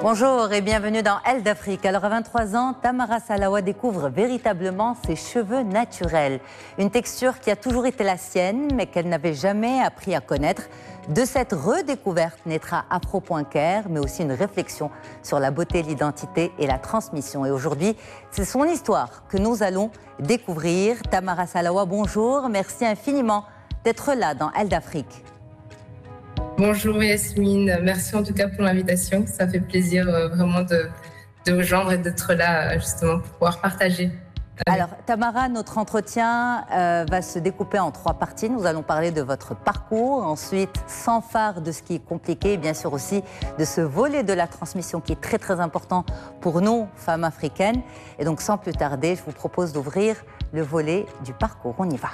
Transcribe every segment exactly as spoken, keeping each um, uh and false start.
Bonjour et bienvenue dans Elle d'Afrique. Alors à vingt-trois ans, Tamara Salawa découvre véritablement ses cheveux naturels. Une texture qui a toujours été la sienne, mais qu'elle n'avait jamais appris à connaître. De cette redécouverte naîtra Afro point care, mais aussi une réflexion sur la beauté, l'identité et la transmission. Et aujourd'hui, c'est son histoire que nous allons découvrir. Tamara Salawa, bonjour. Merci infiniment d'être là dans Elle d'Afrique. Bonjour Yasmine, merci en tout cas pour l'invitation. Ça fait plaisir euh, vraiment de, de vous joindre et d'être là justement pour pouvoir partager. Alors Tamara, notre entretien euh, va se découper en trois parties. Nous allons parler de votre parcours, ensuite sans phare de ce qui est compliqué et bien sûr aussi de ce volet de la transmission qui est très très important pour nous, femmes africaines. Et donc sans plus tarder, je vous propose d'ouvrir le volet du parcours. On y va.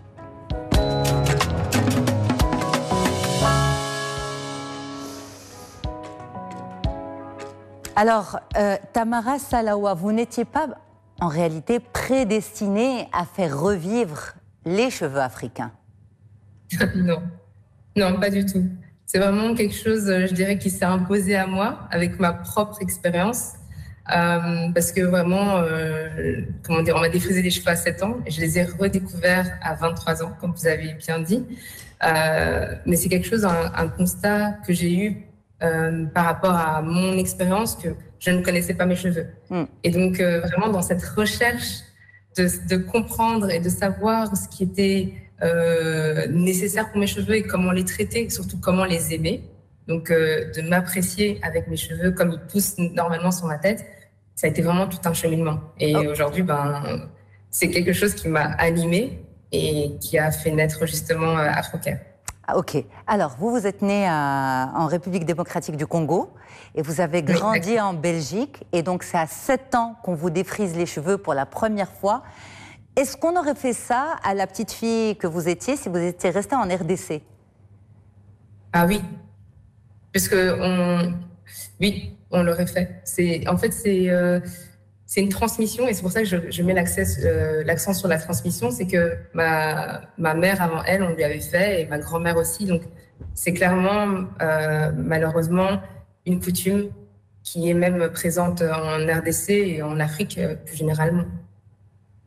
Alors, euh, Tamara Salawa, vous n'étiez pas en réalité prédestinée à faire revivre les cheveux africains. Non, non, pas du tout. C'est vraiment quelque chose, je dirais, qui s'est imposé à moi avec ma propre expérience. Euh, parce que vraiment, euh, comment dire, on m'a défrisé les cheveux à sept ans et je les ai redécouverts à vingt-trois ans, comme vous avez bien dit. Euh, mais c'est quelque chose, un, un constat que j'ai eu Euh, par rapport à mon expérience, que je ne connaissais pas mes cheveux. Mm. Et donc, euh, vraiment, dans cette recherche de, de comprendre et de savoir ce qui était euh, nécessaire pour mes cheveux et comment les traiter, et surtout comment les aimer, donc euh, de m'apprécier avec mes cheveux comme ils poussent normalement sur ma tête, ça a été vraiment tout un cheminement. Et oh. aujourd'hui, ben, c'est quelque chose qui m'a animée et qui a fait naître justement euh, Afro point care. Ah, ok. Alors, vous, vous êtes né à, en République démocratique du Congo et vous avez grandi oui, en Belgique. Et donc, c'est à sept ans qu'on vous défrise les cheveux pour la première fois. Est-ce qu'on aurait fait ça à la petite fille que vous étiez si vous étiez restée en R D C? Ah oui. Puisque on... Oui, on l'aurait fait. C'est... En fait, c'est... Euh... C'est une transmission et c'est pour ça que je, je mets euh, l'accent sur la transmission. C'est que ma, ma mère, avant elle, on lui avait fait et ma grand-mère aussi. Donc, c'est clairement, euh, malheureusement, une coutume qui est même présente en R D C et en Afrique euh, plus généralement.